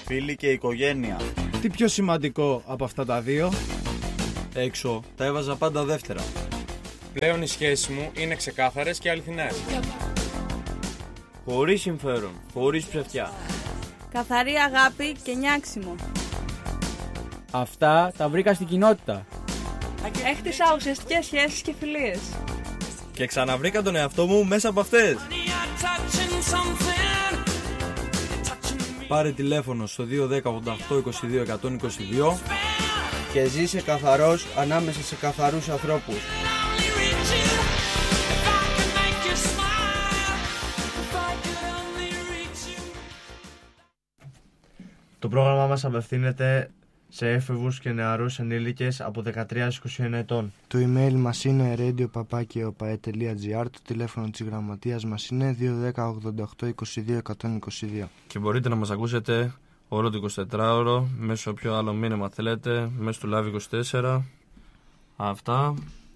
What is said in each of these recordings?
φίλοι και οικογένεια. Τι πιο σημαντικό από αυτά τα δύο? Έξω τα έβαζα πάντα δεύτερα. Πλέον οι σχέσεις μου είναι ξεκάθαρες και αληθινές. Χωρίς συμφέρον, χωρίς ψευτιά. Καθαρή αγάπη και νιάξιμο. Αυτά τα βρήκα στην κοινότητα. Έχτισα ουσιαστικές σχέσεις και φιλίες. Και ξαναβρήκα τον εαυτό μου μέσα από αυτές. Πάρε τηλέφωνο στο 210-88-22-122 και ζήσε καθαρός ανάμεσα σε καθαρούς ανθρώπους. Το πρόγραμμά μας απευθύνεται σε έφηβους και νεαρούς ενήλικες από 13-21 ετών. Το email μας είναι radio@opae.gr. Το τηλέφωνο της γραμματείας μας είναι 210-88-22-122. Και μπορείτε να μας ακούσετε όλο το 24ωρο μέσω όποιο άλλο μήνυμα θέλετε, μέσω του Live 24. Αυτά.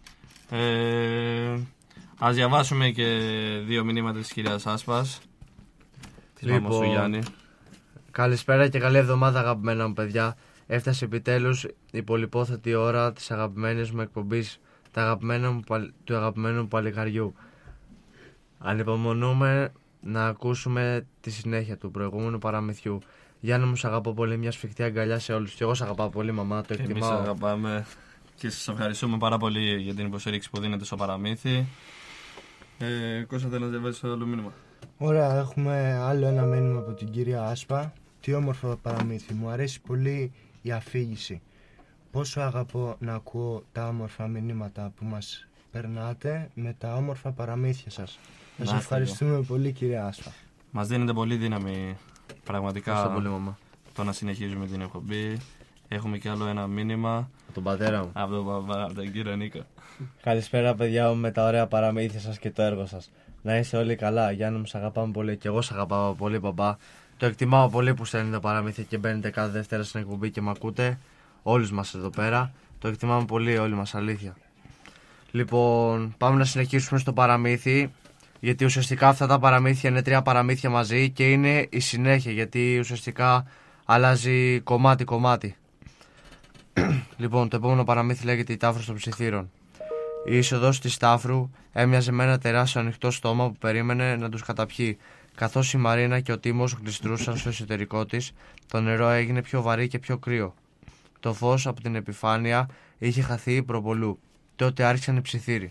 Ας διαβάσουμε και δύο μηνύματα της κυρίας Άσπας, της μάμας του Γιάννη. Καλησπέρα και καλή εβδομάδα, αγαπημένα μου παιδιά. Έφτασε επιτέλους η πολυπόθετη ώρα της αγαπημένης μου εκπομπής, του αγαπημένου μου παλικαριού. Ανυπομονούμε να ακούσουμε τη συνέχεια του προηγούμενου παραμυθιού. Γιάννη μου, σ' αγαπώ πολύ, μια σφιχτή αγκαλιά σε όλους. Και εγώ σ' αγαπάω πολύ, μαμά, το εκτιμάω. Εμείς αγαπάμε και σας ευχαριστούμε πάρα πολύ για την υποστήριξη που δίνετε στο παραμύθι. Κώστα, θέλω να διαβάσεις το άλλο μήνυμα. Ωραία, έχουμε άλλο ένα μήνυμα από την κυρία Άσπα. Τι όμορφο παραμύθι, μου αρέσει πολύ η αφήγηση. Πόσο αγαπώ να ακούω τα όμορφα μηνύματα που μας περνάτε με τα όμορφα παραμύθια σας. Σας ευχαριστούμε πολύ, κυρία Άσπα. Μας δίνετε πολύ δύναμη πραγματικά πολύ, μαμά. Το να συνεχίζουμε την εκπομπή. Έχουμε και άλλο ένα μήνυμα Από τον πατέρα μου. Από τον κύριο Νίκο. Καλησπέρα, παιδιά μου, με τα ωραία παραμύθια σας και το έργο σας. Να είστε όλοι καλά. Γιάννη μου, σ' αγαπάμε πολύ και εγώ σ' αγαπάω πολύ, μπαμπά. Το εκτιμάω πολύ που στέλνετε παραμύθια και μπαίνετε κάθε Δευτέρα στην εκπομπή και με ακούτε. Όλους μας εδώ πέρα. Το εκτιμάμε πολύ, όλοι μας, αλήθεια. Λοιπόν, πάμε να συνεχίσουμε στο παραμύθι. Γιατί ουσιαστικά αυτά τα παραμύθια είναι 3 παραμύθια μαζί και είναι η συνέχεια. Γιατί ουσιαστικά αλλάζει κομμάτι-κομμάτι. Λοιπόν, το επόμενο παραμύθι λέγεται Η Τάφρος των Ψιθύρων. Η είσοδος της Τάφρου έμοιαζε με ένα τεράστιο ανοιχτό στόμα που περίμενε να τους καταπιεί. Καθώς η Μαρίνα και ο Τίμος γλιστρούσαν στο εσωτερικό της, το νερό έγινε πιο βαρύ και πιο κρύο. Το φως από την επιφάνεια είχε χαθεί προπολού. Τότε άρχισαν οι ψιθύροι.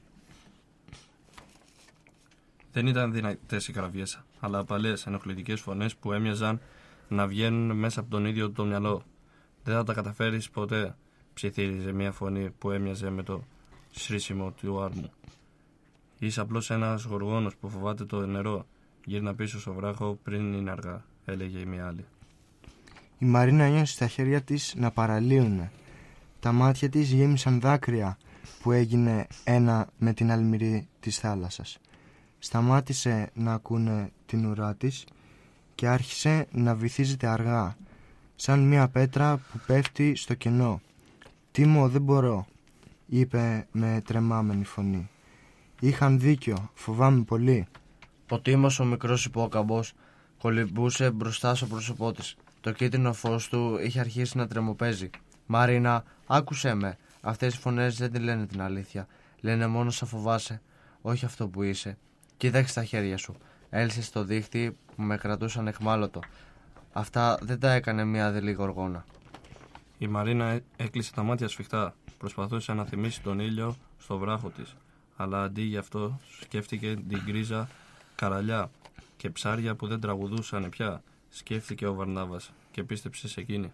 Δεν ήταν δυνατές οι κραυγές, αλλά απαλές ενοχλητικές φωνές που έμοιαζαν να βγαίνουν μέσα από τον ίδιο το μυαλό. Δεν θα τα καταφέρεις ποτέ, ψιθύριζε μια φωνή που έμοιαζε με το σρίσιμο του άρμου. Είσαι απλώς ένας γοργόνος που φοβάται το νερό. Γύρνα πίσω στο βράχο πριν είναι αργά, έλεγε η μία άλλη. Η Μαρίνα νιώσε τα χέρια της να παραλύουνε. Τα μάτια της γέμισαν δάκρυα που έγινε ένα με την αλμυρή της θάλασσας. Σταμάτησε να ακούνε την ουρά της και άρχισε να βυθίζεται αργά, σαν μια πέτρα που πέφτει στο κενό. «Τίμω, δεν μπορώ», είπε με τρεμάμενη φωνή. «Είχαν δίκιο, φοβάμαι πολύ». Ο Τίμος, ο μικρός υπόκαμπος, κολυμπούσε μπροστά στο πρόσωπό της. Το κίτρινο φως του είχε αρχίσει να τρεμοπαίζει. «Μαρίνα, άκουσέ με. Αυτές οι φωνές δεν τη λένε την αλήθεια. Λένε μόνο σαν φοβάσαι, όχι αυτό που είσαι. Κοίταξε τα χέρια σου». Έλυσε στο δίχτυ που με κρατούσαν εχμάλωτο. Αυτά δεν τα έκανε μια αδελή γοργόνα. Η Μαρίνα έκλεισε τα μάτια σφιχτά. Προσπαθούσε να θυμίσει τον ήλιο στο βράχο της. Αλλά αντί γι' αυτό σκέφτηκε την γκρίζα καραλιά και ψάρια που δεν τραγουδούσαν πια. Σκέφτηκε ο Βαρνάβας και πίστεψε σε εκείνη.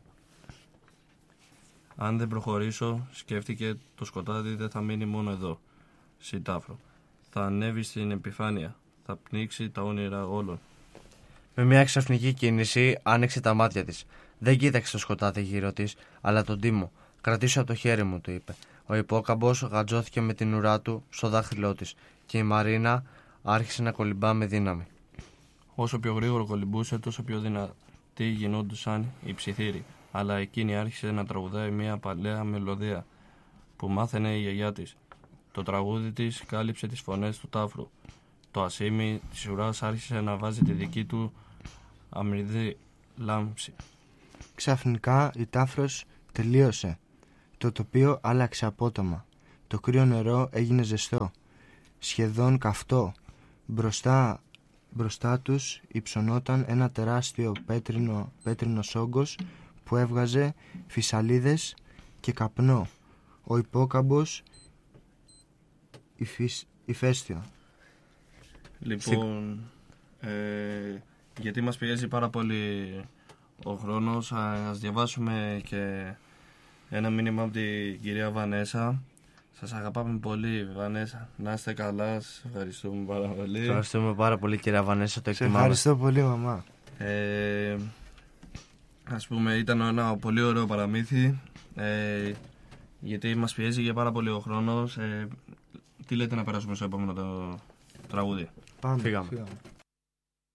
Αν δεν προχωρήσω, σκέφτηκε, το σκοτάδι δεν θα μείνει μόνο εδώ, στη Τάφρο. Θα ανέβει στην επιφάνεια, θα πνίξει τα όνειρα όλων. Με μια ξαφνική κίνηση άνοιξε τα μάτια της. Δεν κοίταξε το σκοτάδι γύρω της, αλλά τον Τίμο. «Κρατήσω από το χέρι μου», του είπε. Ο υπόκαμπος γατζώθηκε με την ουρά του στο δάχτυλό της και η Μαρίνα άρχισε να κολυμπά με δύναμη. Όσο πιο γρήγορο κολυμπούσε, τόσο πιο δυνατοί γινόντουσαν οι ψιθύροι. Αλλά εκείνη άρχισε να τραγουδάει μια παλαιά μελωδία που μάθαινε η γιαγιά της. Το τραγούδι της κάλυψε τις φωνές του Τάφρου. Το ασίμι της ουράς άρχισε να βάζει τη δική του αμυδρή λάμψη. ξαφνικά η τάφρος τελείωσε. Το τοπίο άλλαξε απότομα. Το κρύο νερό έγινε ζεστό, σχεδόν καυτό. Μπροστά τους υψωνόταν ένα τεράστιο πέτρινος όγκος που έβγαζε φυσαλίδες και καπνό. Ο υπόκαμπος ηφαίστειο. Λοιπόν, γιατί μας πιέζει πάρα πολύ ο χρόνος, ας διαβάσουμε και ένα μήνυμα από την κυρία Βανέσα. Σας αγαπάμε πολύ, Βανέσα. Να είστε καλά, σας ευχαριστούμε πάρα πολύ. Σας ευχαριστούμε πάρα πολύ, κυρία Βανέσα, το Σε εκτιμάμε. ευχαριστώ πολύ, μαμά. Ας πούμε, ήταν ένα πολύ ωραίο παραμύθι, γιατί μας πιέζει για πάρα πολύ ο χρόνος. Τι λέτε να περάσουμε στο επόμενο το τραγούδι? Πάμε. Φύγαμε. Φύγαμε.